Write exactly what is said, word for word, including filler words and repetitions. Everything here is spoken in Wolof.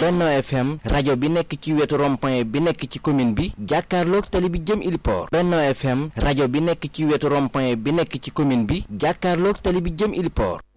Benno F M rajo bi nekk ci wetu rond-point bi nekk ci commune bi jàkkaarloog tali bi jëm Iliport. Benno F M rajo bi nekk ci wetu rond-point bi nekk ci commune bi jàkkaarloog tali bi jëm Iliport.